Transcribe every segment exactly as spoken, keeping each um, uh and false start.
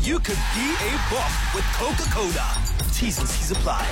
You could be a buff with Coca-Cola. T's and C's apply.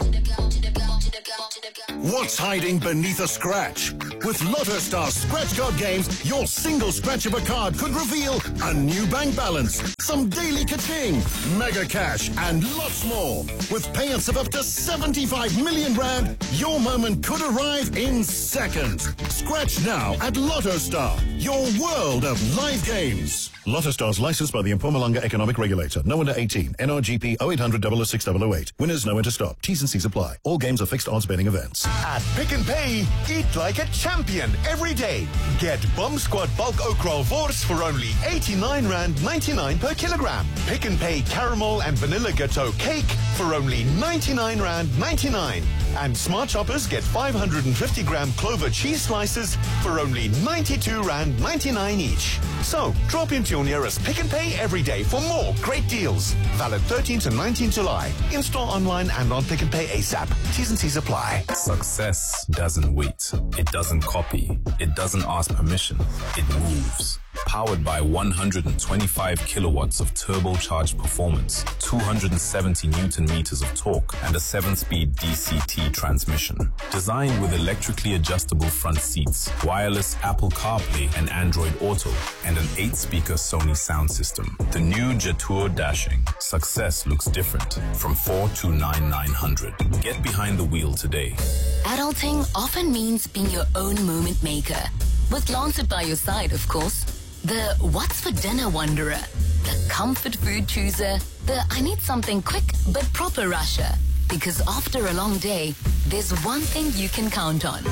What's hiding beneath a scratch? With Lotto Star Scratch Card games, your single scratch of a card could reveal a new bank balance, some daily ka-ching, mega cash, and lots more. With payouts of up to seventy-five million rand, your moment could arrive in seconds. Scratch now at Lotto Star, your world of live games. Lotto Star's licensed by the Mpumalanga Economic Regulator. No under eighteen. N R G P oh eight hundred double oh six double oh eight. Winners know when to stop. T's and C's apply. All games are fixed odds betting events. At Pick n Pay, eat like a champion every day. Get Bomb Squad bulk okra wors for only eighty-nine rand ninety-nine per kilogram. Pick n Pay caramel and vanilla gâteau cake for only ninety-nine rand ninety-nine. And Smart Shoppers get five hundred fifty gram clover cheese slices for only ninety-two rand ninety-nine each. So, drop into your nearest Pick n Pay every day for more great deals. Valid thirteenth to nineteenth July. In-store, online, and on Pick n Pay ASAP. T's and C's apply. Success doesn't wait. It doesn't copy. It doesn't ask permission. It moves. Powered by one hundred twenty-five kilowatts of turbocharged performance, two hundred seventy newton meters of torque, and a seven-speed D C T transmission. Designed with electrically adjustable front seats, wireless Apple CarPlay and Android Auto, and an eight-speaker Sony sound system. The new Jetour Dashing. Success looks different from four to nine nine hundred. Get behind the wheel today. Adulting often means being your own moment maker. With Lancet by your side, of course. The what's for dinner wanderer, the comfort food chooser, the I need something quick but proper rusher. Because after a long day, there's one thing you can count on.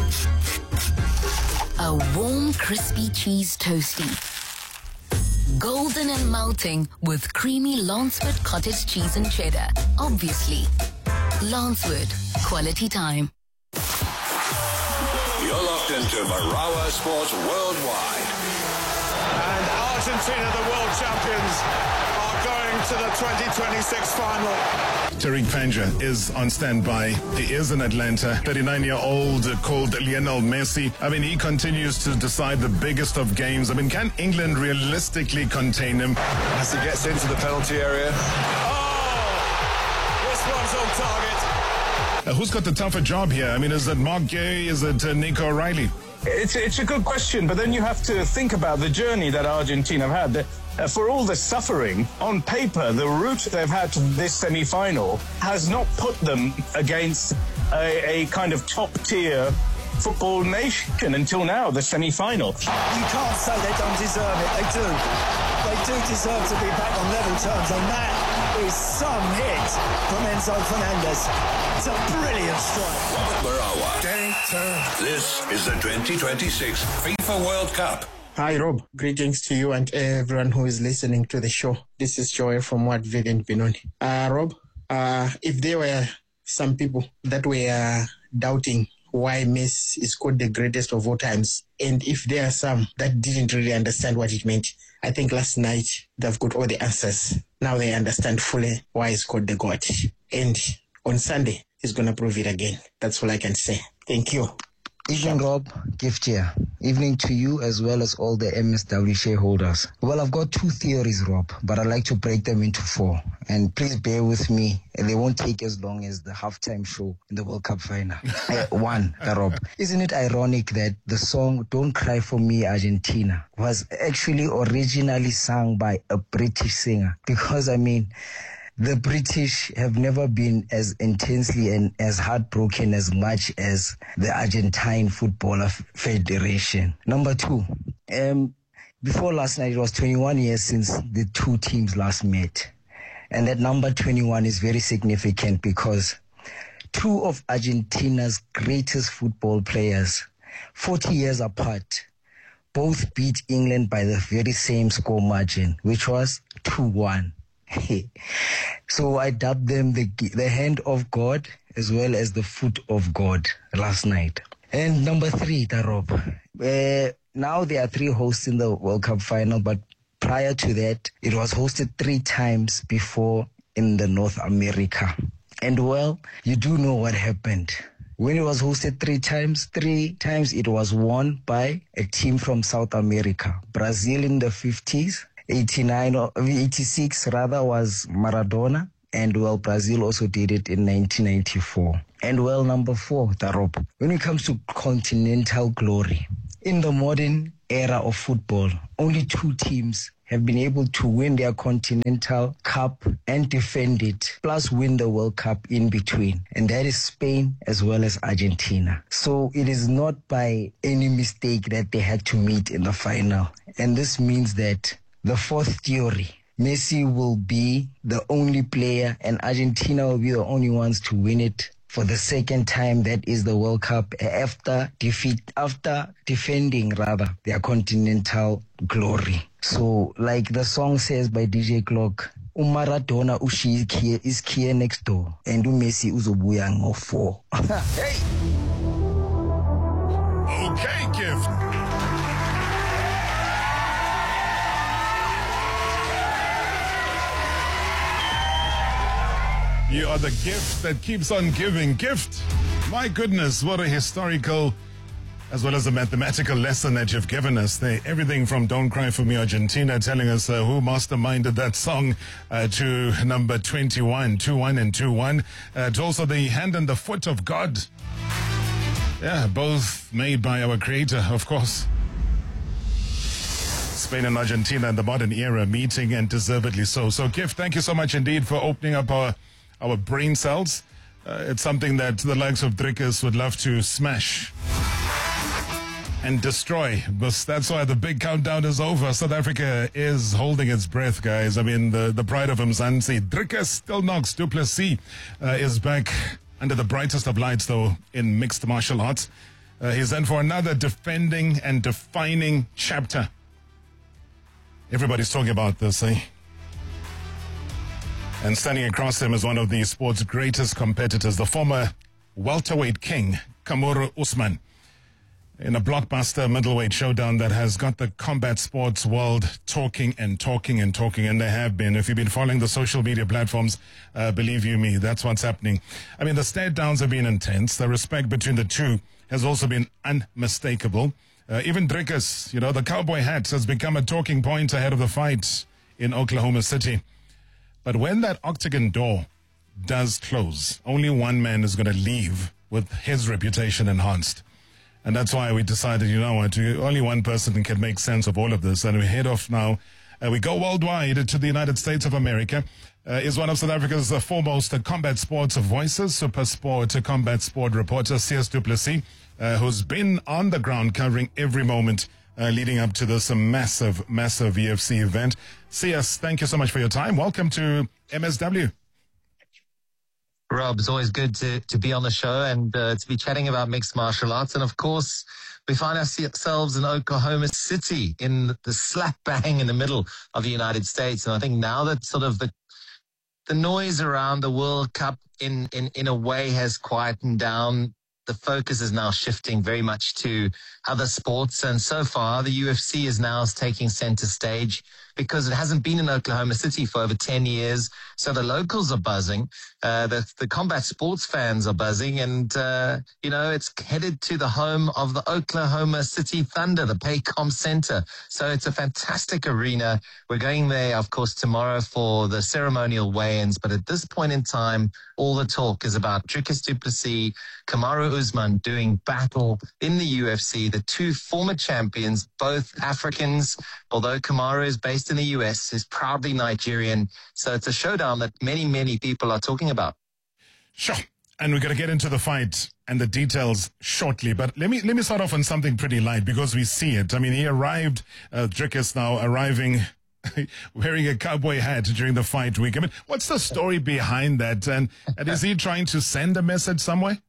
A warm, crispy cheese toastie. Golden and melting with creamy Lancewood cottage cheese and cheddar. Obviously. Lancewood, quality time. You're locked into Marawa Sports Worldwide. And Argentina, the world champions, are going to the twenty twenty-six final. Tariq Panja is on standby. He is in Atlanta. thirty-nine-year-old called Lionel Messi. I mean, he continues to decide the biggest of games. I mean, can England realistically contain him? As he gets into the penalty area. Oh! This one's on target. Uh, who's got the tougher job here? I mean, is it Mark Gay? Is it uh, Nico O'Reilly? It's, it's a good question, but then you have to think about the journey that Argentina have had. Uh, for all the suffering, on paper, the route they've had to this semi-final has not put them against a, a kind of top-tier football nation until now, the semi-final. You can't say they don't deserve it. They do. They do deserve to be back on level terms, and that is some hit from Enzo Fernandez. It's a brilliant strike. Marawa. This is the twenty twenty-six FIFA World Cup. Hi, Rob. Greetings to you and everyone who is listening to the show. This is Joy from What Vivian Benoni. Uh, Rob, uh, if there were some people that were uh, doubting why Messi is called the greatest of all times, and if there are some that didn't really understand what it meant, I think last night they've got all the answers. Now they understand fully why he's called the God. And on Sunday, he's going to prove it again. That's all I can say. Thank you. Evening, Rob. Gift here. Evening to you as well as all the M S W shareholders. Well, I've got two theories, Rob, but I'd like to break them into four. And please bear with me. They won't take as long as the halftime show in the World Cup final. uh, one, Rob. Isn't it ironic that the song Don't Cry For Me, Argentina was actually originally sung by a British singer? Because, I mean, the British have never been as intensely and as heartbroken as much as the Argentine Footballer Federation. Number two, um, before last night, it was twenty-one years since the two teams last met. And that number twenty-one is very significant because two of Argentina's greatest football players, forty years apart, both beat England by the very same score margin, which was two one. So I dubbed them the the hand of God as well as the foot of God last night. And number three, Tarob. Uh, now there are three hosts in the World Cup final, but prior to that, it was hosted three times before in the North America. And well, you do know what happened. When it was hosted three times, three times it was won by a team from South America. Brazil in the fifties, eighty-nine or eighty-six rather was Maradona. And well, Brazil also did it in nineteen ninety-four. And well, number four, Tarop. When it comes to continental glory, in the modern era of football, only two teams have been able to win their Continental Cup and defend it, plus win the World Cup in between. And that is Spain as well as Argentina. So it is not by any mistake that they had to meet in the final. And this means that the fourth theory, Messi will be the only player and Argentina will be the only ones to win it for the second time. That is the World Cup after defeat, after defending rather their continental glory. So like the song says by D J Clock, Maradona ushi is here next door and Messi uzobuya ngo four. Hey! Okay, Gift. You are the gift that keeps on giving. Gift, my goodness, what a historical as well as a mathematical lesson that you've given us there. Everything from Don't Cry For Me Argentina, telling us uh, who masterminded that song, uh, to number twenty-one, two one and two one, uh, to also the Hand and the Foot of God. Yeah, both made by our creator, of course. Spain and Argentina in the modern era meeting, and deservedly so. So, Gift, thank you so much indeed for opening up our our brain cells. Uh, it's something that the likes of Drickus would love to smash and destroy. But that's why the big countdown is over. South Africa is holding its breath, guys. I mean, the, the pride of Mzansi. Drickus still knocks. Du Plessis uh, is back under the brightest of lights, though, in mixed martial arts. Uh, he's in for another defending and defining chapter. Everybody's talking about this, eh? And standing across him is one of the sport's greatest competitors, the former welterweight king, Kamaru Usman, in a blockbuster middleweight showdown that has got the combat sports world talking and talking and talking, and they have been. If you've been following the social media platforms, uh, believe you me, that's what's happening. I mean, the stare downs have been intense. The respect between the two has also been unmistakable. Uh, even Drickus, you know, the cowboy hat has become a talking point ahead of the fight in Oklahoma City. But when that octagon door does close, only one man is going to leave with his reputation enhanced. And that's why we decided, you know what, only one person can make sense of all of this. And we head off now. Uh, we go worldwide to the United States of America. Uh, is one of South Africa's uh, foremost uh, combat sports voices, super sport uh, combat sport reporter, C S Du Plessis, uh, who's been on the ground covering every moment Uh, leading up to this uh, massive, massive U F C event. C S, thank you so much for your time. Welcome to M S W. Rob, it's always good to, to be on the show and uh, to be chatting about mixed martial arts. And of course, we find ourselves in Oklahoma City, in the slap bang in the middle of the United States. And I think now that sort of the the noise around the World Cup in, in, in a way has quietened down, the focus is now shifting very much to other sports. And so far, the U F C is now taking center stage because it hasn't been in Oklahoma City for over ten years. So the locals are buzzing. Uh, the, the combat sports fans are buzzing. And, uh, you know, it's headed to the home of the Oklahoma City Thunder, the Paycom Center. So it's a fantastic arena. We're going there, of course, tomorrow for the ceremonial weigh-ins. But at this point in time, all the talk is about Drickus Du Plessis, Kamaru Usman doing battle in the U F C. The two former champions, both Africans, although Kamaru is based in the U S, is proudly Nigerian. So it's a showdown that many, many people are talking about. Sure. And we're going to get into the fight and the details shortly. But let me let me start off on something pretty light because we see it. I mean, he arrived, uh, Drickus now arriving wearing a cowboy hat during the fight week. I mean, what's the story behind that? And, and is he trying to send a message somewhere?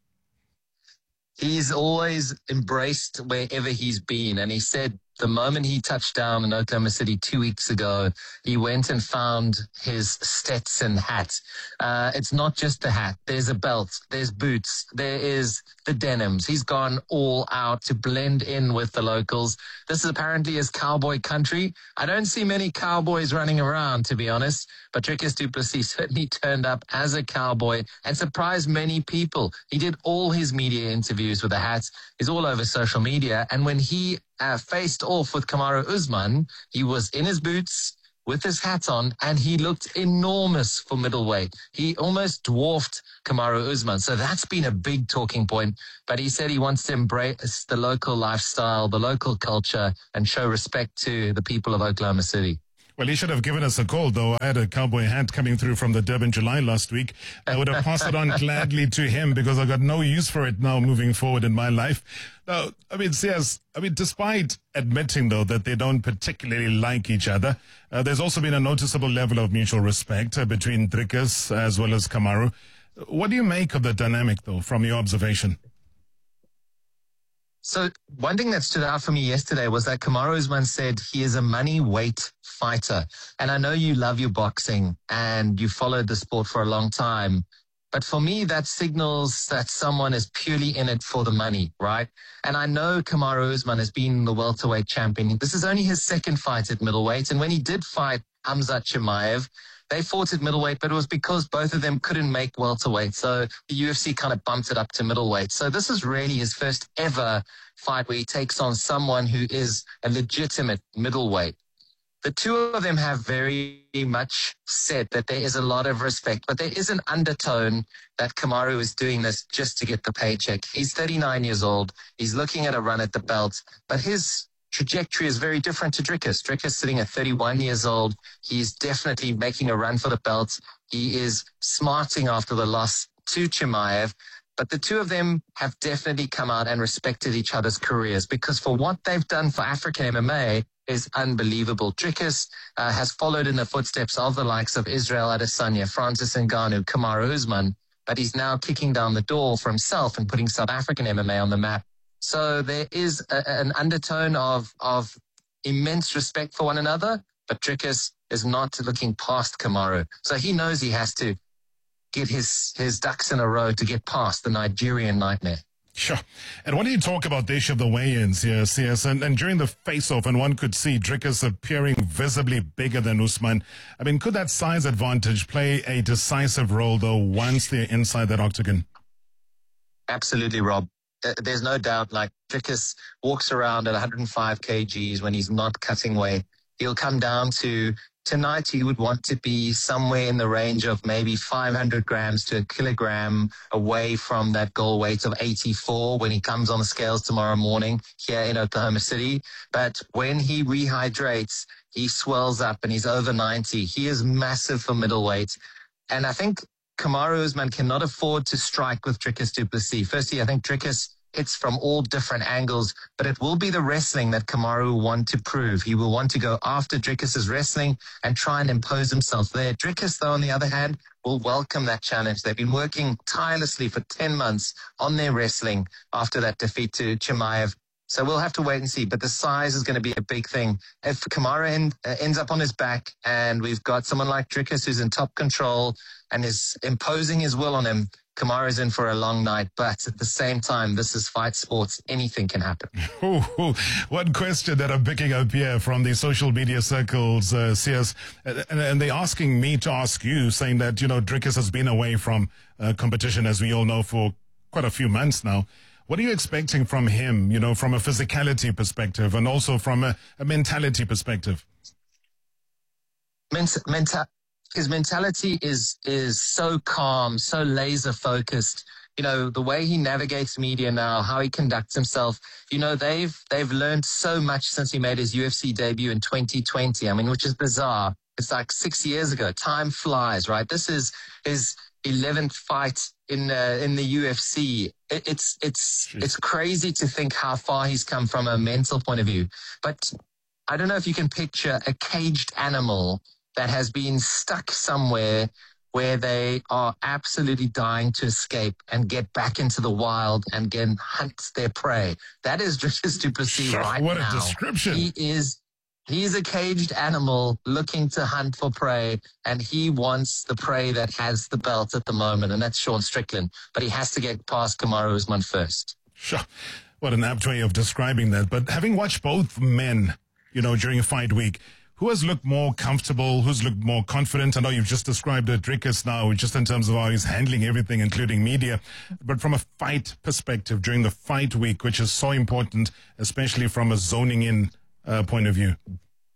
He's always embraced wherever he's been. And he said the moment he touched down in Oklahoma City two weeks ago, he went and found his Stetson hat. Uh, it's not just the hat. There's a belt. There's boots. There is the denims. He's gone all out to blend in with the locals. This is apparently his cowboy country. I don't see many cowboys running around, to be honest, but Drickus Du Plessis certainly turned up as a cowboy and surprised many people. He did all his media interviews with the hats. He's all over social media. And when he uh, faced off with Kamaru Usman, he was in his boots with his hat on, and he looked enormous for middleweight. He almost dwarfed Kamaru Usman. So that's been a big talking point. But he said he wants to embrace the local lifestyle, the local culture, and show respect to the people of Oklahoma City. Well, he should have given us a call, though. I had a cowboy hat coming through from the Durban July last week. I would have passed it on gladly to him because I got no use for it now moving forward in my life. Now, I mean, Sias, I mean, despite admitting, though, that they don't particularly like each other, uh, there's also been a noticeable level of mutual respect uh, between Dricus as well as Kamaru. What do you make of the dynamic, though, from your observation? So one thing that stood out for me yesterday was that Kamaru Usman said he is a money weight fighter. And I know you love your boxing and you followed the sport for a long time. But for me, that signals that someone is purely in it for the money, right? And I know Kamaru Usman has been the welterweight champion. This is only his second fight at middleweight. And when he did fight Khamzat Chimaev, they fought at middleweight, but it was because both of them couldn't make welterweight. So the U F C kind of bumped it up to middleweight. So this is really his first ever fight where he takes on someone who is a legitimate middleweight. The two of them have very much said that there is a lot of respect, but there is an undertone that Kamaru is doing this just to get the paycheck. He's thirty-nine years old. He's looking at a run at the belt, but his trajectory is very different to Dricus. Dricus sitting at thirty-one years old. He's definitely making a run for the belt. He is smarting after the loss to Chimaev. But the two of them have definitely come out and respected each other's careers because for what they've done for African M M A is unbelievable. Dricus uh, has followed in the footsteps of the likes of Israel Adesanya, Francis Ngannou, Kamaru Usman, but he's now kicking down the door for himself and putting South African M M A on the map. So there is a, an undertone of, of immense respect for one another, but Dricus is not looking past Kamaru. So he knows he has to get his, his ducks in a row to get past the Nigerian nightmare. Sure. And what do you talk about the issue of the weigh-ins here, C S? And, and during the face-off, and one could see Dricus appearing visibly bigger than Usman. I mean, could that size advantage play a decisive role, though, once they're inside that octagon? Absolutely, Rob. There's no doubt, like, Dricus walks around at one hundred five kilograms when he's not cutting weight. He'll come down to, tonight he would want to be somewhere in the range of maybe five hundred grams to a kilogram away from that goal weight of eighty-four when he comes on the scales tomorrow morning here in Oklahoma City. But when he rehydrates, he swells up and he's over ninety. He is massive for middleweight. And I think Kamaru Usman cannot afford to strike with Dricus du Plessis. Firstly, I think Dricus hits from all different angles, but it will be the wrestling that Kamaru will want to prove. He will want to go after Dricus's wrestling and try and impose himself there. Dricus, though, on the other hand, will welcome that challenge. They've been working tirelessly for ten months on their wrestling after that defeat to Chimaev. So we'll have to wait and see. But the size is going to be a big thing. If Kamaru end, uh, ends up on his back and we've got someone like Dricus who's in top control and is imposing his will on him, Kamaru's in for a long night. But at the same time, this is fight sports. Anything can happen. Ooh, one question that I'm picking up here from the social media circles, uh, C S, and, and they're asking me to ask you, saying that, you know, Dricus has been away from uh, competition, as we all know, for quite a few months now. What are you expecting from him, you know, from a physicality perspective and also from a, a mentality perspective? Ment- menta- his mentality is is so calm, so laser focused. You know, the way he navigates media now, how he conducts himself, you know, they've they've learned so much since he made his U F C debut in twenty twenty. I mean, which is bizarre. It's like six years ago. Time flies, right? This is his eleventh fight in uh, in the U F C. It, it's it's Jeez. It's crazy to think how far he's come from a mental point of view. But I don't know if you can picture a caged animal that has been stuck somewhere where they are absolutely dying to escape and get back into the wild and again hunt their prey. That is Dricus du Plessis sure, right what now. What a description. He is He's a caged animal looking to hunt for prey, and he wants the prey that has the belt at the moment, and that's Sean Strickland. But he has to get past Kamaru Usman first. Sure. What an apt way of describing that. But having watched both men, you know, during fight week, who has looked more comfortable, who's looked more confident? I know you've just described it, Dricus, now, just in terms of how he's handling everything, including media. But from a fight perspective, during the fight week, which is so important, especially from a zoning in uh, point of view.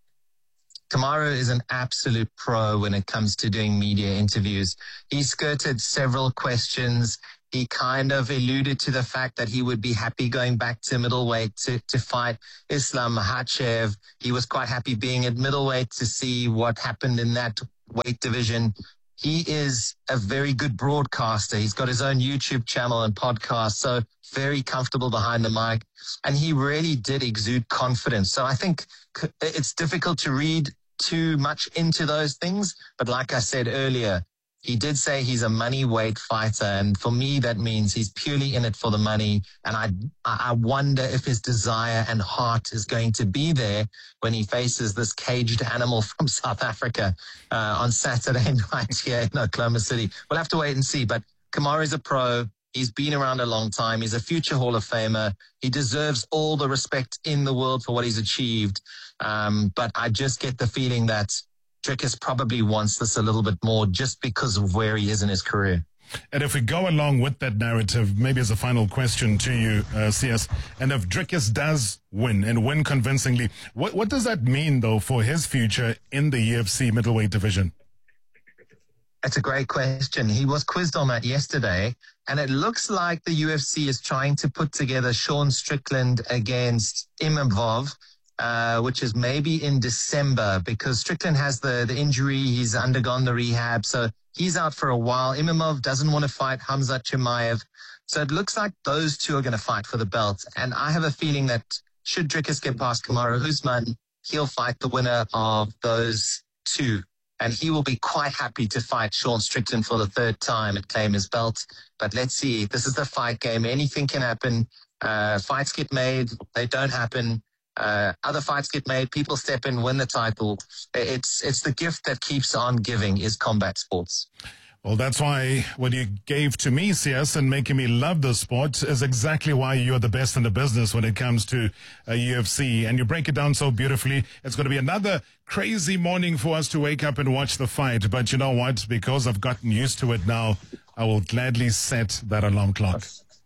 Kamaru is an absolute pro when it comes to doing media interviews. He skirted several questions. He kind of alluded to the fact that he would be happy going back to middleweight to, to fight Islam Makhachev. He was quite happy being at middleweight to see what happened in that weight division. He is a very good broadcaster. He's got his own YouTube channel and podcast, so very comfortable behind the mic. And he really did exude confidence. So I think it's difficult to read too much into those things. But like I said earlier, he did say he's a money weight fighter. And for me, that means he's purely in it for the money. And I, I wonder if his desire and heart is going to be there when he faces this caged animal from South Africa uh, on Saturday night here in Oklahoma City. We'll have to wait and see. But Kamaru is a pro. He's been around a long time. He's a future Hall of Famer. He deserves all the respect in the world for what he's achieved. Um, but I just get the feeling that Dricus probably wants this a little bit more just because of where he is in his career. And if we go along with that narrative, maybe as a final question to you, uh, C S, and if Dricus does win and win convincingly, what, what does that mean, though, for his future in the U F C middleweight division? That's a great question. He was quizzed on that yesterday, and it looks like the U F C is trying to put together Sean Strickland against Imavov, uh, which is maybe in December, because Strickland has the, the injury. He's undergone the rehab, so he's out for a while. Imavov doesn't want to fight Hamzat Chimaev. So it looks like those two are going to fight for the belt. And I have a feeling that should Dricus get past Kamaru Usman, he'll fight the winner of those two. And he will be quite happy to fight Sean Strickland for the third time and claim his belt. But let's see. This is the fight game. Anything can happen. Uh, fights get made. They don't happen. Uh, other fights get made. People step in, win the title. It's, it's the gift that keeps on giving is combat sports. Well, that's why what you gave to me, C S, and making me love the sport is exactly why you're the best in the business when it comes to uh, U F C. And you break it down so beautifully. It's going to be another crazy morning for us to wake up and watch the fight. But you know what? Because I've gotten used to it now, I will gladly set that alarm clock.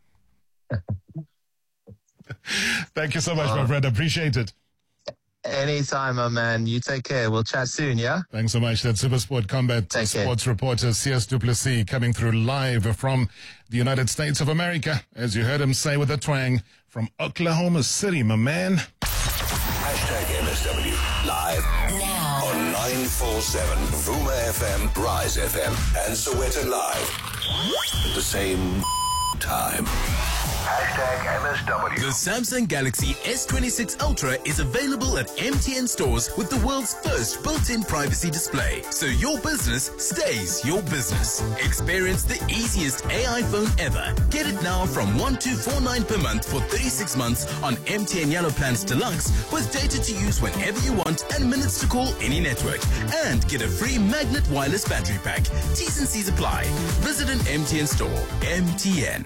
Thank you so much, uh, my friend. Appreciate it. Anytime, my man. You take care. We'll chat soon, yeah? Thanks so much. That's Supersport Combat take Sports care. Reporter C S du Plessis coming through live from the United States of America. As you heard him say with a twang, from Oklahoma City, my man. Hashtag M S W live now on nine forty-seven Vuma F M, Rise F M, and Soweto Live at the same time. Hashtag M S W. The Samsung Galaxy S twenty-six Ultra is available at M T N stores with the world's first built-in privacy display, so your business stays your business. Experience the easiest A I phone ever. Get it now from one thousand two hundred forty-nine dollars per month for thirty-six months on M T N Yellow Plans Deluxe with data to use whenever you want and minutes to call any network. And get a free magnet wireless battery pack. T's and C's apply. Visit an M T N store. M T N.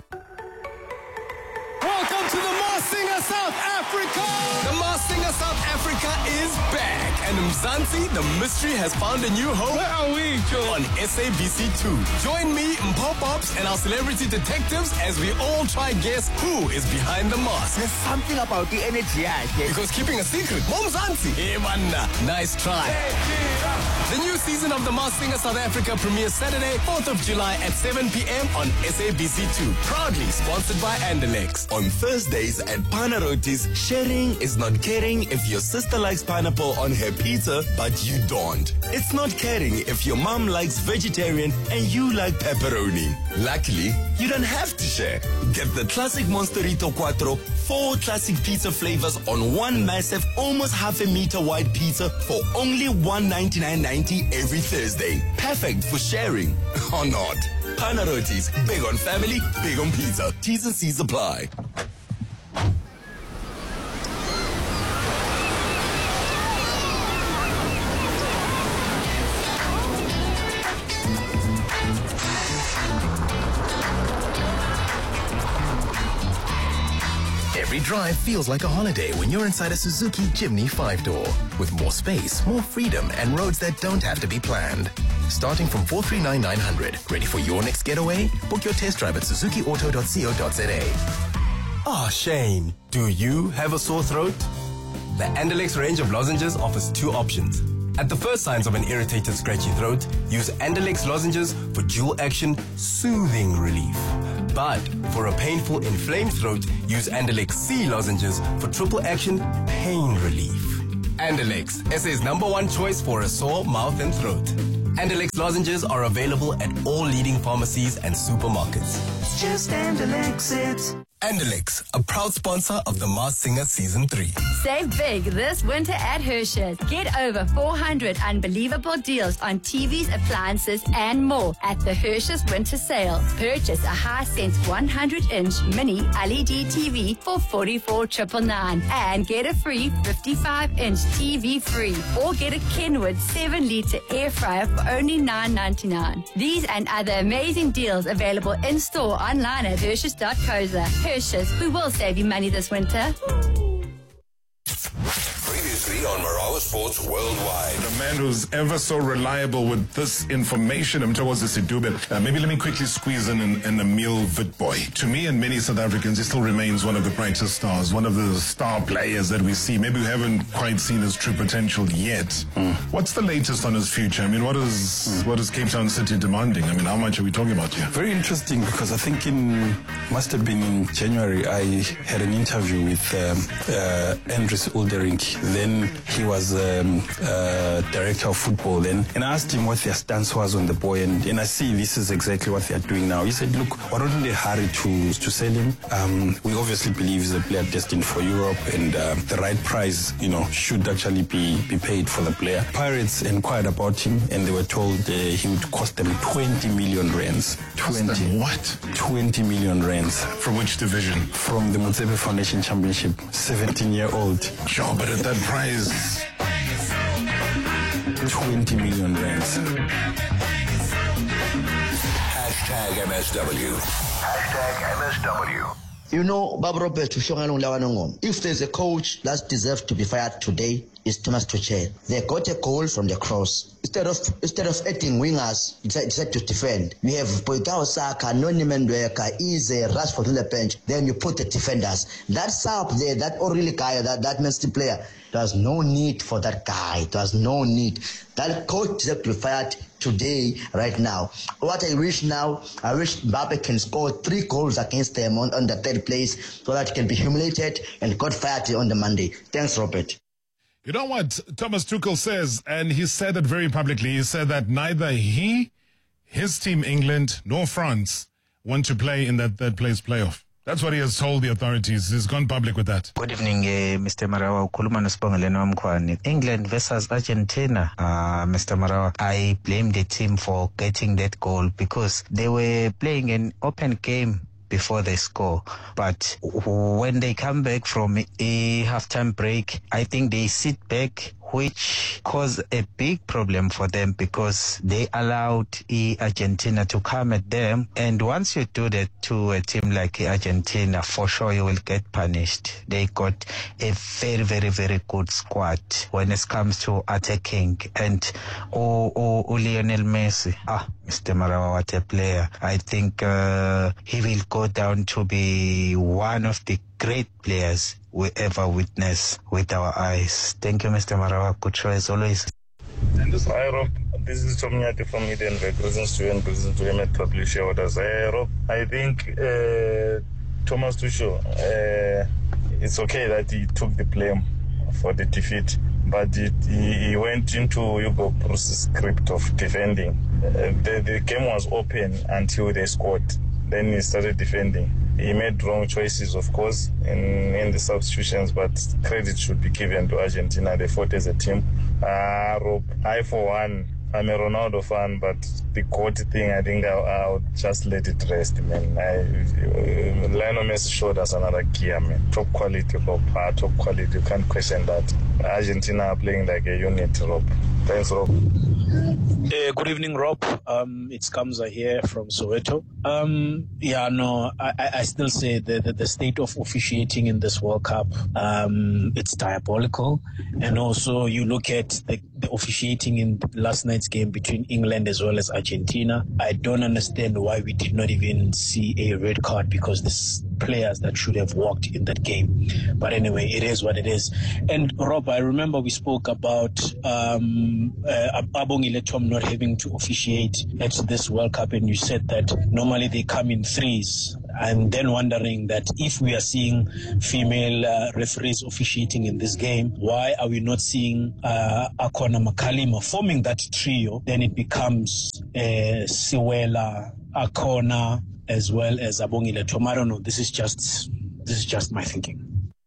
Welcome to the Masked Singer South Africa! The Masked Singer South Africa is back, and Mzansi, the mystery, has found a new home. Where are we, Joe? On S A B C two. Join me, Mpho Pops, and our celebrity detectives as we all try guess who is behind the mask. There's something about the energy, I guess. Because keeping a secret, Mzansi. Hey, man, nice try. The new season of The Masked Singer South Africa premieres Saturday, fourth of July at seven p.m. on S A B C two. Proudly sponsored by Andelex. On Thursdays at Panarotis, sharing is not caring if your sister likes pineapple on her pizza, but you don't. It's not caring if your mom likes vegetarian and you like pepperoni. Luckily, you don't have to share. Get the classic Monsterito Quattro, four classic pizza flavors on one massive, almost half a meter wide pizza for only one ninety-nine ninety every Thursday. Perfect for sharing or not. Panarotis, big on family, big on pizza. T's and C's apply. Every drive feels like a holiday when you're inside a Suzuki Jimny five-door. With more space, more freedom, and roads that don't have to be planned. Starting from four three nine nine hundred. Ready for your next getaway? Book your test drive at suzuki auto dot co dot za. Ah, Shane, do you have a sore throat? The Andalex range of lozenges offers two options. At the first signs of an irritated, scratchy throat, use Andalex lozenges for dual action, soothing relief. But for a painful, inflamed throat, use Andalex C lozenges for triple action, pain relief. Andalex, S A's number one choice for a sore mouth and throat. Andalex lozenges are available at all leading pharmacies and supermarkets. It's just Andalex it. Andalex, a proud sponsor of The Masked Singer Season three. Save big this winter at Hershey's. Get over four hundred unbelievable deals on T Vs, appliances, and more at the Hershey's Winter Sale. Purchase a Hisense one hundred inch mini L E D T V for forty-four ninety-nine and get a free fifty-five inch T V free. Or get a Kenwood seven liter air fryer for only nine ninety-nine. These and other amazing deals available in store online at Hershey's dot co dot za. Hershey's, we will save you money this winter. Previously on Marawa Sports Worldwide. The man who's ever so reliable with this information, I'm towards the Sidube. Uh, maybe let me quickly squeeze in an, an Emil Witbooi. To me and many South Africans, he still remains one of the brightest stars, one of the star players that we see. Maybe we haven't quite seen his true potential yet. Mm. What's the latest on his future? I mean, what is mm. what is Cape Town City demanding? I mean, how much are we talking about here? Very interesting, because I think in, must have been in January, I had an interview with um, uh, Andries Uldering. Then he was um, uh, director of football then, and I asked him what their stance was on the boy, and, and I see this is exactly what they are doing now. He said, look, why don't they hurry to to sell him? Um, we obviously believe he's a player destined for Europe, and uh, the right price, you know, should actually be, be paid for the player. Pirates inquired about him, and they were told uh, he would cost them twenty million rands. twenty What? twenty million rands. From which division? From the Motsepe Foundation Championship. seventeen-year-old. Sure, but at that price, twenty million rands. Hashtag M S W. Hashtag M S W. You know, Bob Robert, if there's a coach that deserves to be fired today, it's Thomas Tuchel. They got a goal from the cross. Instead of instead of adding wingers, decide, decide to defend. You have Bukayo Saka, Noni Mendoeka, Eze, Rashford on the bench. Then you put the defenders. That sub there, that O'Reilly guy, that, that Man City player, there's no need for that guy. There's no need. That coach deserves to be fired today, right now. What I wish now, I wish Mbappe can score three goals against them on, on the third place so that he can be humiliated and got fired on the Monday. Thanks, Robert. You know what Thomas Tuchel says, and he said it very publicly. He said that neither he, his team England, nor France want to play in that third place playoff. That's what he has told the authorities. He's gone public with that. Good evening, uh, Mister Marawa. Ukhuluma noSibongelelo Mkhwane. England versus Argentina. Uh, Mister Marawa, I blame the team for getting that goal because they were playing an open game before they score. But when they come back from a halftime break, I think they sit back, which caused a big problem for them because they allowed Argentina to come at them. And once you do that to a team like Argentina, for sure you will get punished. They got a very, very, very good squad when it comes to attacking. And oh, oh, oh Lionel Messi, ah, Mister Marawa, what a player. I think uh, he will go down to be one of the great players we ever witness with our eyes. Thank you, Mister Marawa. Good show as always. Hi, Rob. This is Tom Nyati from Edenberg. Greetings to you and greetings to you, Met Public shareholders. Hey, Rob, I think uh, Thomas Tuchel, uh, it's okay that he took the blame for the defeat, but it, he, he went into Hugo Bruce's script of defending. Uh, the, the game was open until they scored. Then he started defending. He made wrong choices, of course, in, in the substitutions, but credit should be given to Argentina. They fought as a team. Uh, Rob, I, for one, I'm a Ronaldo fan, but the GOAT thing, I think I'll, I'll just let it rest, man. I, uh, Lionel Messi showed us another gear, man. Top quality, Rob. Uh, top quality. You can't question that. Argentina are playing like a unit, Rob. Thanks, Rob. Uh, good evening, Rob. Um, it's Kamza here from Soweto. Um, yeah, no, I, I still say that the, the state of officiating in this World Cup, um, it's diabolical. And also you look at the, the officiating in last night's game between England as well as Argentina. I don't understand why we did not even see a red card, because there's players that should have walked in that game. But anyway, it is what it is. And Rob, I remember we spoke about um, uh, Abongile Tom not having to officiate at this World Cup, and you said that normally they come in threes, and then wondering that if we are seeing female uh, referees officiating in this game, why are we not seeing uh, Akona Makalima forming that trio? Then it becomes uh, Siwela, Akona, as well as Abongile Tom. I don't know. This is just this is just my thinking.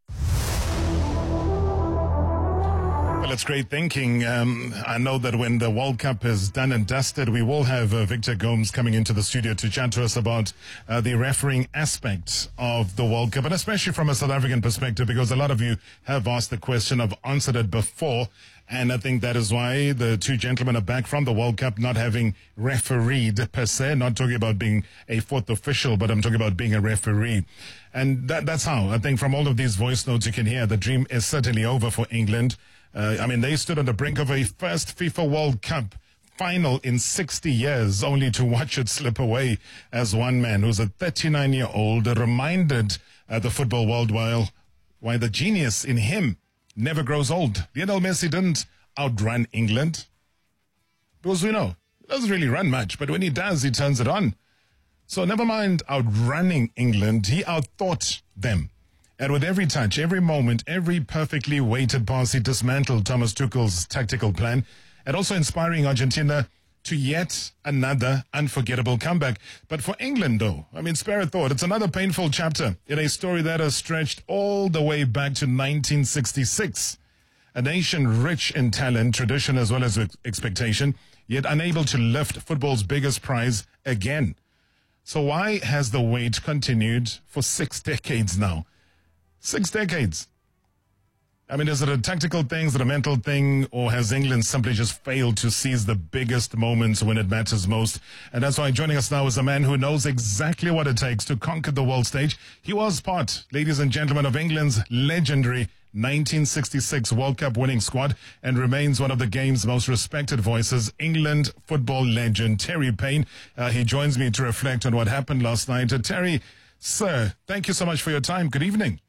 Well, it's great thinking. Um, I know that when the World Cup is done and dusted, we will have uh, Victor Gomes coming into the studio to chat to us about uh, the refereeing aspect of the World Cup, and especially from a South African perspective, because a lot of you have asked the question, I've answered it before, and I think that is why the two gentlemen are back from the World Cup, not having refereed per se, not talking about being a fourth official, but I'm talking about being a referee. And that, that's how, I think from all of these voice notes you can hear, the dream is certainly over for England. Uh, I mean, they stood on the brink of a first FIFA World Cup final in sixty years, only to watch it slip away as one man who's a thirty-nine-year-old reminded uh, the football world while, why the genius in him never grows old. Lionel Messi didn't outrun England, because we know he doesn't really run much, but when he does, he turns it on. So never mind outrunning England, he outthought them. And with every touch, every moment, every perfectly weighted pass, he dismantled Thomas Tuchel's tactical plan, and also inspiring Argentina to yet another unforgettable comeback. But for England, though, I mean, spare a thought, it's another painful chapter in a story that has stretched all the way back to nineteen sixty-six. A nation rich in talent, tradition, as well as expectation, yet unable to lift football's biggest prize again. So why has the wait continued for six decades now? Six decades. I mean, is it a tactical thing, is it a mental thing, or has England simply just failed to seize the biggest moments when it matters most? And that's why joining us now is a man who knows exactly what it takes to conquer the world stage. He was part, ladies and gentlemen, of England's legendary nineteen sixty-six World Cup winning squad, and remains one of the game's most respected voices, England football legend Terry Payne. Uh, he joins me to reflect on what happened last night. Uh, Terry, sir, thank you so much for your time. Good evening.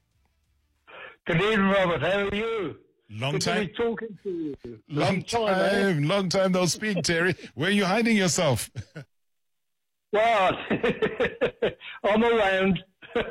Good evening, Robert. How are you? Long Good time. to be talking to you. Long, long time, time eh? long time no speak, Terry. Where are you hiding yourself? Well, I'm around.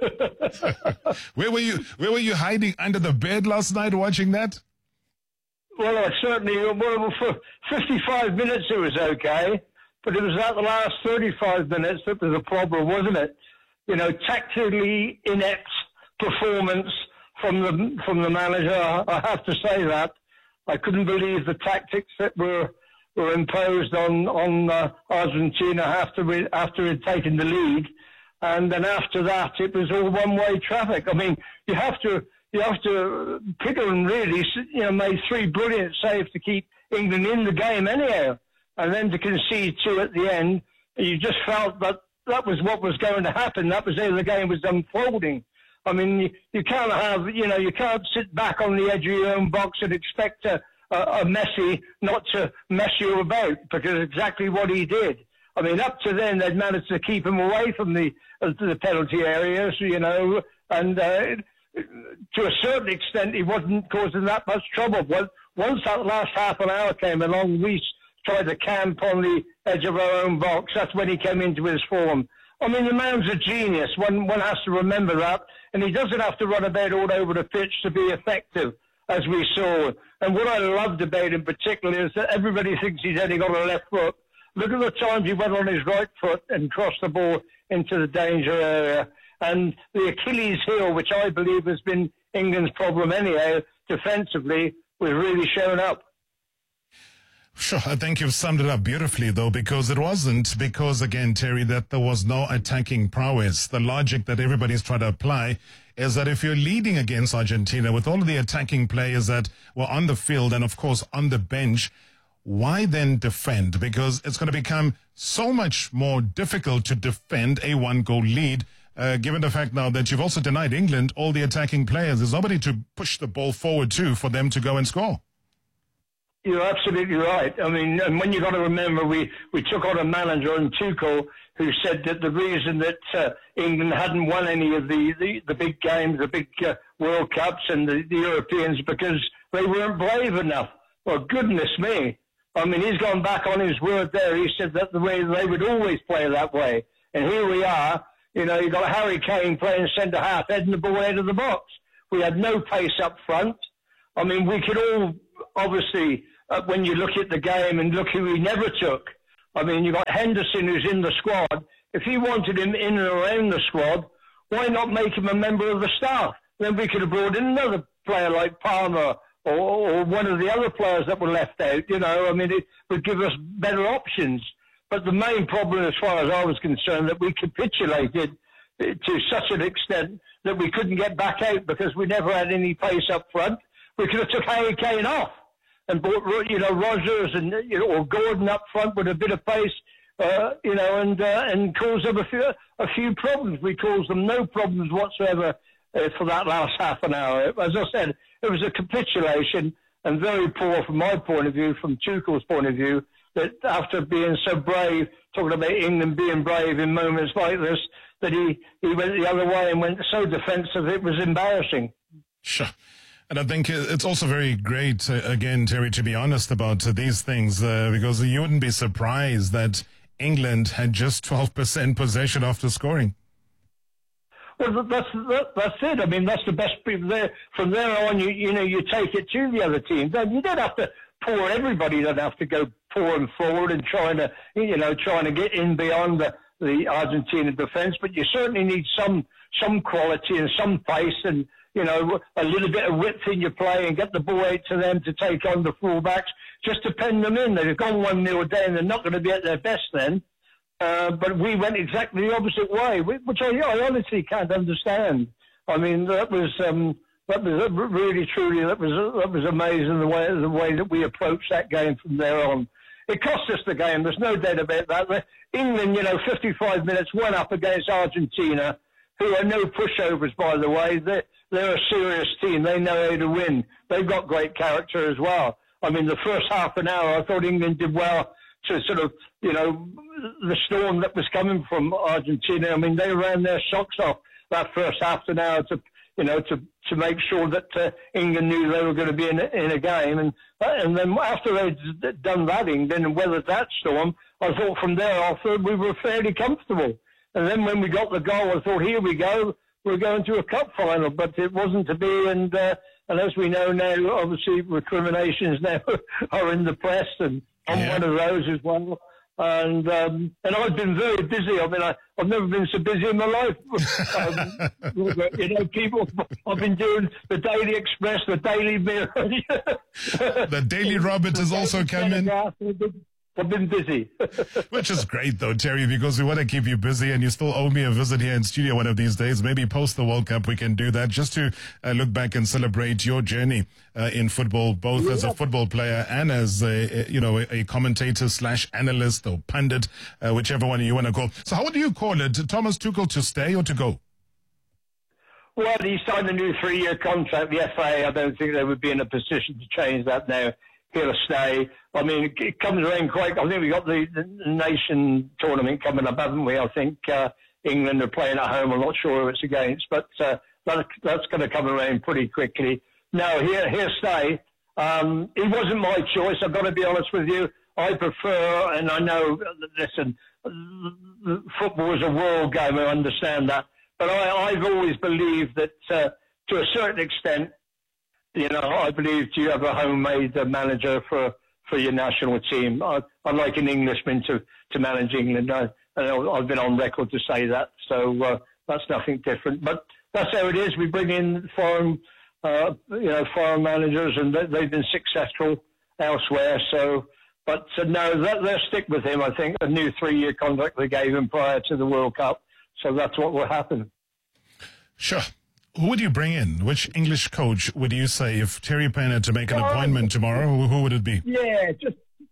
Where were you? Where were you hiding under the bed last night, watching that? Well, I certainly. Well, for fifty-five minutes it was okay, but it was that the last thirty-five minutes that was a problem, wasn't it? You know, tactically inept performance from the from the manager. I have to say that I couldn't believe the tactics that were were imposed on on uh, Argentina after we, after it had taken the lead, and then after that it was all one way traffic. I mean, you have to you have to Pickering really you know made three brilliant saves to keep England in the game anyhow, and then to concede two at the end, you just felt that that was what was going to happen. That was how the game was unfolding. I mean, you, you can't have, you know, you can't sit back on the edge of your own box and expect a, a, a Messi not to mess you about, because exactly what he did. I mean, up to then, they'd managed to keep him away from the uh, the penalty areas, you know, and uh, to a certain extent, he wasn't causing that much trouble. Well, once that last half an hour came along, we tried to camp on the edge of our own box. That's when he came into his form. I mean, the man's a genius. One one has to remember that. And he doesn't have to run about all over the pitch to be effective, as we saw. And what I loved about him particularly is that everybody thinks he's only got a left foot. Look at the times he went on his right foot and crossed the ball into the danger area. And the Achilles heel, which I believe has been England's problem anyhow, defensively, was really shown up. Sure, I think you've summed it up beautifully, though, because it wasn't because, again, Terry, that there was no attacking prowess. The logic that everybody's trying to apply is that if you're leading against Argentina with all of the attacking players that were on the field and, of course, on the bench, why then defend? Because it's going to become so much more difficult to defend a one-goal lead, uh, given the fact now that you've also denied England all the attacking players. There's nobody to push the ball forward to for them to go and score. You're absolutely right. I mean, and when you've got to remember, we, we took on a manager in Tuchel who said that the reason that uh, England hadn't won any of the, the, the big games, the big uh, World Cups and the, the Europeans, because they weren't brave enough. Well, goodness me. I mean, he's gone back on his word there. He said that the way they would always play that way. And here we are. You know, you've got Harry Kane playing centre-half, heading the ball out of the box. We had no pace up front. I mean, we could all, obviously, uh, when you look at the game and look who he never took. I mean, you've got Henderson who's in the squad. If he wanted him in and around the squad, why not make him a member of the staff? Then we could have brought in another player like Palmer or, or one of the other players that were left out. You know, I mean, it would give us better options. But the main problem, as far as I was concerned, that we capitulated to such an extent that we couldn't get back out because we never had any pace up front. We could have took Harry Kane off and brought, you know, Rogers and, you know, or Gordon up front with a bit of pace, uh, you know, and uh, and caused them a few a few problems. We caused them no problems whatsoever uh, for that last half an hour. As I said, it was a capitulation and very poor from my point of view, from Tuchel's point of view, that after being so brave, talking about England being brave in moments like this, that he, he went the other way and went so defensive, it was embarrassing. Sure. And I think it's also very great, uh, again, Terry, to be honest about uh, these things, uh, because you wouldn't be surprised that England had just twelve percent possession after scoring. Well, that's that, that's it. I mean, that's the best people there. From there on, you you know, you take it to the other team. You don't have to pour everybody. Don't have to go pouring forward and trying to, you know, trying to get in beyond the, the Argentina defence. But you certainly need some some quality and some pace and, you know, a little bit of width in your play and get the ball out to them to take on the fullbacks, just to pen them in. They've gone one nil down. They're not going to be at their best then. Uh, but we went exactly the opposite way, which I, I honestly can't understand. I mean, that was um, that was really, truly, that was that was amazing the way the way that we approached that game from there on. It cost us the game. There's no doubt about that. England, you know, fifty-five minutes, one up against Argentina, who are no pushovers, by the way. They're, they're a serious team. They know how to win. They've got great character as well. I mean, the first half an hour, I thought England did well to sort of, you know, the storm that was coming from Argentina. I mean, they ran their socks off that first half an hour to, you know, to, to make sure that uh, England knew they were going to be in a, in a game. And and then after they'd done that, England, and weathered that storm, I thought from there off we were fairly comfortable. And then when we got the goal, I thought, here we go, we're going to a cup final. But it wasn't to be, and uh, and as we know now, obviously recriminations now are in the press, and I'm yeah. one of those as well. And um, and I've been very busy. I mean, I, I've never been so busy in my life. um, you know, people, I've been doing the Daily Express, the Daily Mirror. The Daily Robert has also come in. I've been busy. Which is great, though, Terry, because we want to keep you busy, and you still owe me a visit here in studio one of these days. Maybe post the World Cup we can do that, just to uh, look back and celebrate your journey uh, in football, both yeah. as a football player and as a, a you know, a, a commentator slash analyst or pundit, uh, whichever one you want to call. So how would you call it? Thomas Tuchel to stay or to go? Well, he signed a new three-year contract. The F A, I don't think they would be in a position to change that now. He'll stay. I mean, it comes around quite. I think we got the, the nation tournament coming up, haven't we? I think uh, England are playing at home. I'm not sure who it's against, but uh, that, that's going to come around pretty quickly. No, he'll, he'll stay. Um, he wasn't my choice. I've got to be honest with you. I prefer, and I know, listen, football is a world game. I understand that, but I, I've always believed that uh, to a certain extent. You know, I believe you have a homemade uh, manager for, for your national team. I, I'd like an Englishman to, to manage England. I, I've been on record to say that, so uh, that's nothing different. But that's how it is. We bring in foreign, uh, you know, foreign managers, and they, they've been successful elsewhere. So, but uh, no, that, they'll stick with him. I think a new three-year contract they gave him prior to the World Cup. So that's what will happen. Sure. Who would you bring in? Which English coach would you say, if Terry Payne had to make an appointment tomorrow, who, who would it be? Yeah, just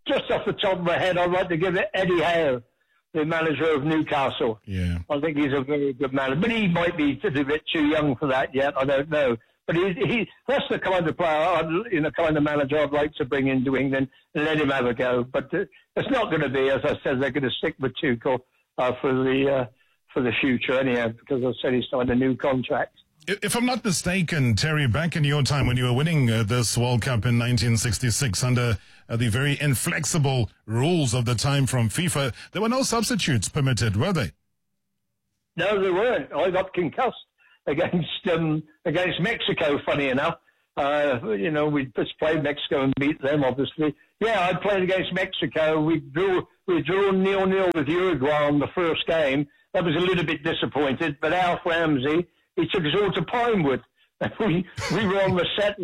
just off the top of my head, I'd like to give it Eddie Howe, the manager of Newcastle. Yeah. I think he's a very good manager, but he might be a bit too young for that yet. I don't know. But he, he that's the kind of player, I'd, you know, kind of manager I'd like to bring into England and let him have a go. But uh, it's not going to be, as I said, they're going to stick with Tuchel uh, for the uh, for the future anyhow, because I said he signed a new contract. If I'm not mistaken, Terry, back in your time when you were winning uh, this World Cup in nineteen sixty-six under uh, the very inflexible rules of the time from FIFA, there were no substitutes permitted, were they? No, they weren't. I got concussed against um, against Mexico, funny enough. Uh, you know, we just played Mexico and beat them, obviously. Yeah, I played against Mexico. We drew we drew nil-nil with Uruguay on the first game. I was a little bit disappointed, but Alf Ramsey, he took us all to Pinewood. we we were on the set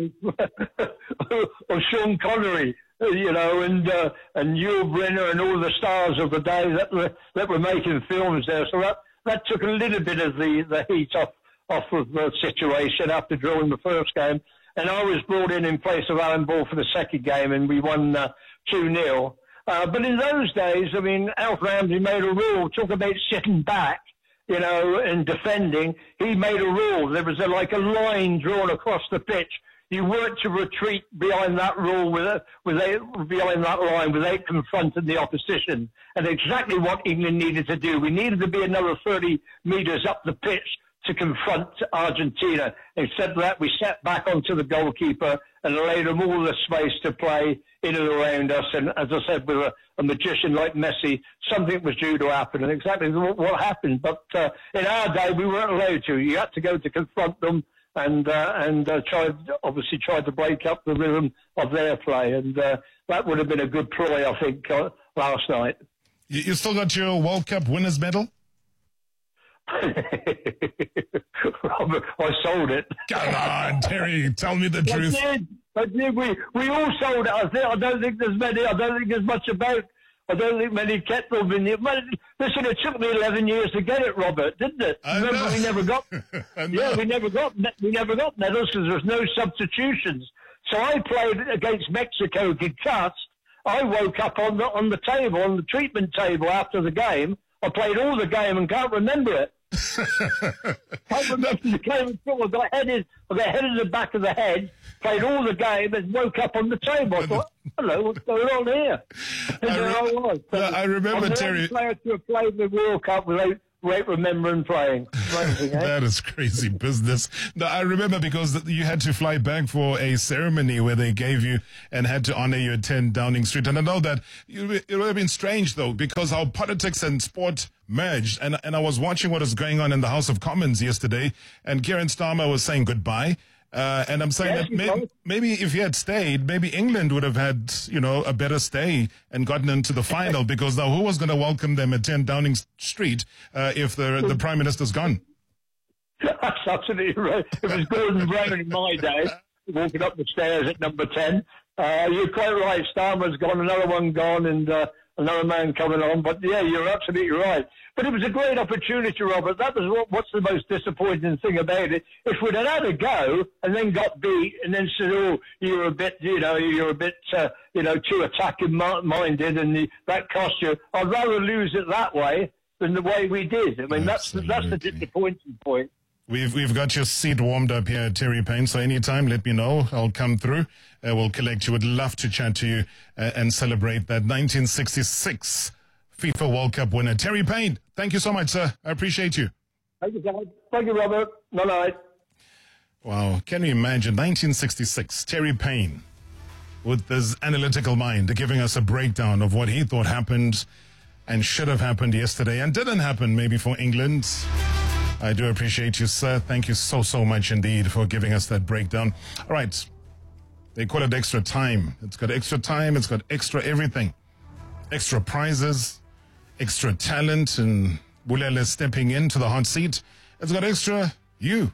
of Sean Connery, you know, and uh, and Yul Brynner and all the stars of the day that were that were making films there. So that that took a little bit of the, the heat off off of the situation after drawing the first game. And I was brought in in place of Alan Ball for the second game, and we won uh, two nil. Uh, but in those days, I mean, Alf Ramsey made a rule, talk about sitting back, you know, and defending. He made a rule. There was a, like a line drawn across the pitch. You weren't to retreat behind that rule, without, without, behind that line, without confronting the opposition. And exactly what England needed to do. We needed to be another thirty metres up the pitch to confront Argentina. Instead of that, we sat back onto the goalkeeper and allowed them all the space to play in and around us. And as I said, with a, a magician like Messi, something was due to happen, and exactly what, what happened. But uh, in our day, we weren't allowed to. You had to go to confront them and uh, and uh, tried, obviously tried to break up the rhythm of their play. And uh, that would have been a good ploy, I think, uh, last night. You, you still got your World Cup winners medal? Robert, I sold it. Come on, Terry, tell me the I truth. Did. I did. We we all sold it. I think I don't think there's many. I don't think there's much about. I don't think many kept them in it. But listen, it took me eleven years to get it, Robert, didn't it? I Remember, know. we never got. yeah, we never got. We never got medals because there's no substitutions. So I played against Mexico, concussed. I woke up on the on the table, on the treatment table after the game. I played all the game and can't remember it. Can't remember the game at all. I got headed, I got headed in the back of the head, played all the game and woke up on the table. I thought, hello, what's going on here? And I, there re- I was. So no, I remember, I'm the Terry. only player to have played the World Cup without, without remembering playing. Amazing, eh? That is crazy business. No, I remember because you had to fly back for a ceremony where they gave you and had to honor you at ten Downing Street. And I know that it would have been strange, though, because how politics and sport merged. And, and I was watching what was going on in the House of Commons yesterday, and Keir Starmer was saying goodbye. Uh, and I'm saying Yes, that maybe, maybe if he had stayed, maybe England would have had, you know, a better stay and gotten into the final, because now who was going to welcome them at ten Downing Street uh, if the the Prime Minister's gone? That's absolutely right. It was Gordon Brown in my day, walking up the stairs at number ten. Uh, you're quite right. Starmer's gone, another one gone, and uh, another man coming on. But yeah, you're absolutely right. But it was a great opportunity, Robert. That was what, what's the most disappointing thing about it. If we'd had had a go and then got beat and then said, "Oh, you're a bit, you know, you're a bit, uh, you know, too attacking minded," and the, that cost you, I'd rather lose it that way than the way we did. I mean, Absolutely. that's that's the disappointing point. We've we've got your seat warmed up here at Terry Payne, so anytime, let me know. I'll come through. Uh, we'll collect you. Would love to chat to you uh, and celebrate that nineteen sixty-six FIFA World Cup winner. Terry Payne, thank you so much, sir. I appreciate you. Thank you, guys. Thank you, Robert. Good night. Wow, can you imagine nineteen sixty-six, Terry Payne, with this analytical mind, giving us a breakdown of what he thought happened and should have happened yesterday and didn't happen maybe for England. I do appreciate you, sir. Thank you so, so much indeed for giving us that breakdown. All right. They call it extra time. It's got extra time. It's got extra everything. Extra prizes, extra talent, and Bulele stepping into the hot seat. It's got extra you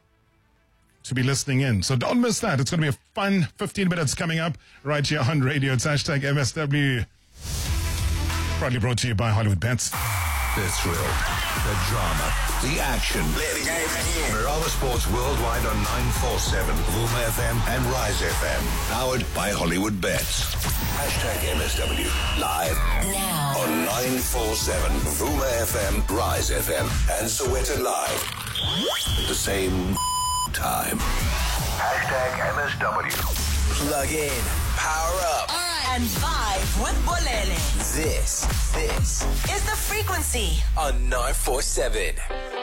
to be listening in. So don't miss that. It's going to be a fun fifteen minutes coming up right here on radio. It's hashtag M S W. Proudly brought to you by Hollywood Bets. The thrill, the drama, the action. Let the game begin. Marava Sports worldwide on nine forty-seven, Vuma F M and Rise F M. Powered by Hollywood Bets. Hashtag M S W. Live now on nine forty-seven, Vuma F M, Rise F M, and Soweto Live. At the same time. Hashtag M S W. Plug in, power up, and vibe with Bolele. This, this is The Frequency on nine forty-seven.